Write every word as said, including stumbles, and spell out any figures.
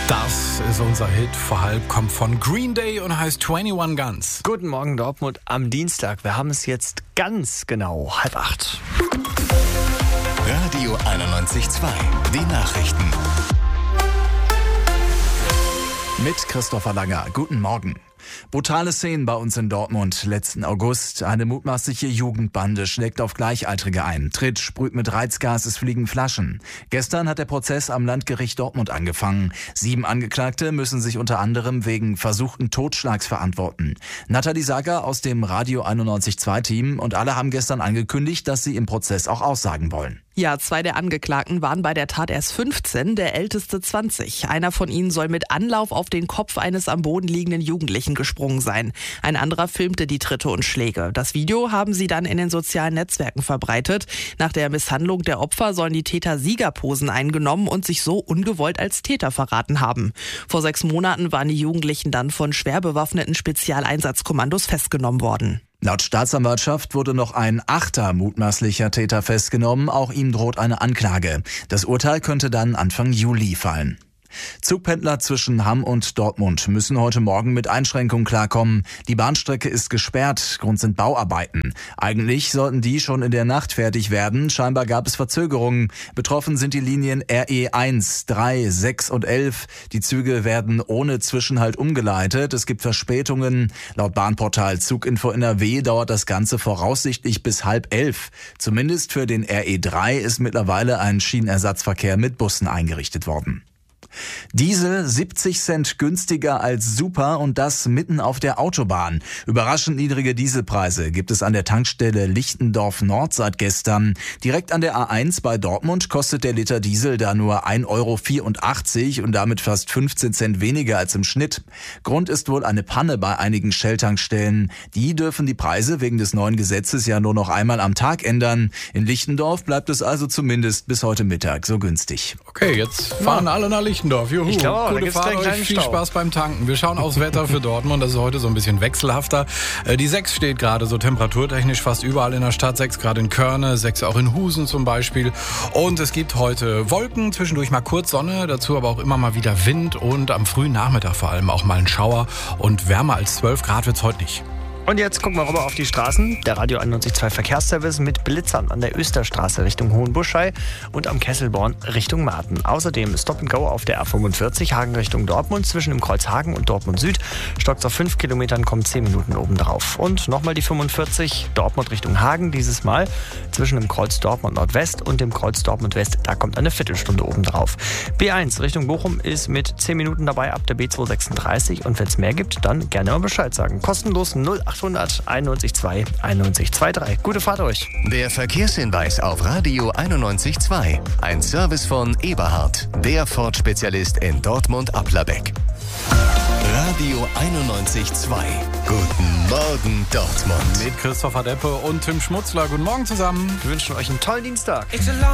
Das ist unser Hit vor halb, kommt von Green Day und heißt einundzwanzig Guns. Guten Morgen Dortmund am Dienstag. Wir haben es jetzt ganz genau halb acht. Radio einundneunzig Komma zwei, die Nachrichten. Mit Christopher Langer. Guten Morgen. Brutale Szenen bei uns in Dortmund letzten August. Eine mutmaßliche Jugendbande schlägt auf Gleichaltrige ein, tritt, sprüht mit Reizgas, es fliegen Flaschen. Gestern hat der Prozess am Landgericht Dortmund angefangen. Sieben Angeklagte müssen sich unter anderem wegen versuchten Totschlags verantworten. Nathalie Sager aus dem Radio einundneunzig Komma zwei Team und alle haben gestern angekündigt, dass sie im Prozess auch aussagen wollen. Ja, zwei der Angeklagten waren bei der Tat erst fünfzehn, der älteste zwanzig. Einer von ihnen soll mit Anlauf auf den Kopf eines am Boden liegenden Jugendlichen gesprungen sein. Ein anderer filmte die Tritte und Schläge. Das Video haben sie dann in den sozialen Netzwerken verbreitet. Nach der Misshandlung der Opfer sollen die Täter Siegerposen eingenommen und sich so ungewollt als Täter verraten haben. Vor sechs Monaten waren die Jugendlichen dann von schwer bewaffneten Spezialeinsatzkommandos festgenommen worden. Laut Staatsanwaltschaft wurde noch ein achter mutmaßlicher Täter festgenommen. Auch ihm droht eine Anklage. Das Urteil könnte dann Anfang Juli fallen. Zugpendler zwischen Hamm und Dortmund müssen heute Morgen mit Einschränkungen klarkommen. Die Bahnstrecke ist gesperrt, Grund sind Bauarbeiten. Eigentlich sollten die schon in der Nacht fertig werden, scheinbar gab es Verzögerungen. Betroffen sind die Linien R E eins, drei, sechs und elf. Die Züge werden ohne Zwischenhalt umgeleitet, es gibt Verspätungen. Laut Bahnportal Zuginfo N R W dauert das Ganze voraussichtlich bis halb elf. Zumindest für den R E drei ist mittlerweile ein Schienenersatzverkehr mit Bussen eingerichtet worden. Diesel siebzig Cent günstiger als Super und das mitten auf der Autobahn. Überraschend niedrige Dieselpreise gibt es an der Tankstelle Lichtendorf Nord seit gestern. Direkt an der A eins bei Dortmund kostet der Liter Diesel da nur ein Euro vierundachtzig und damit fast fünfzehn Cent weniger als im Schnitt. Grund ist wohl eine Panne bei einigen Shell-Tankstellen. Die dürfen die Preise wegen des neuen Gesetzes ja nur noch einmal am Tag ändern. In Lichtendorf bleibt es also zumindest bis heute Mittag so günstig. Okay, jetzt fahren alle nach Lichtendorf. Juhu. Ich glaube auch, da Gute gibt's Fahrt gleich einen euch, kleinen viel Stau. Spaß beim Tanken. Wir schauen aufs Wetter für Dortmund, das ist heute so ein bisschen wechselhafter. Äh, Die sechs steht gerade so temperaturtechnisch fast überall in der Stadt. sechs Grad in Körne, sechs auch in Husen zum Beispiel. Und es gibt heute Wolken, zwischendurch mal kurz Sonne, dazu aber auch immer mal wieder Wind und am frühen Nachmittag vor allem auch mal ein Schauer. Und wärmer als zwölf Grad wird's heute nicht. Und jetzt gucken wir rüber auf die Straßen. Der Radio einundneunzig Komma zwei Verkehrsservice mit Blitzern an der Österstraße Richtung Hohenbuschei und am Kesselborn Richtung Marten. Außerdem Stop and Go auf der A fünfundvierzig Hagen Richtung Dortmund zwischen dem Kreuz Hagen und Dortmund Süd. Stockt auf fünf Kilometern, kommt zehn Minuten obendrauf. Und nochmal die fünfundvierzig Dortmund Richtung Hagen, dieses Mal zwischen dem Kreuz Dortmund Nordwest und dem Kreuz Dortmund West. Da kommt eine Viertelstunde obendrauf. B eins Richtung Bochum ist mit zehn Minuten dabei ab der B zweihundertsechsunddreißig. Und wenn es mehr gibt, dann gerne mal Bescheid sagen. Kostenlos null achthundert einundneunzig zwei einundneunzig zweiunddreißig. Gute Fahrt euch. Der Verkehrshinweis auf Radio einundneunzig Komma zwei. Ein Service von Eberhard, der Ford-Spezialist in Dortmund-Applerbeck. Radio einundneunzig Komma zwei. Guten Morgen Dortmund. Mit Christopher Deppe und Tim Schmutzler. Guten Morgen zusammen. Wir wünschen euch einen tollen Dienstag.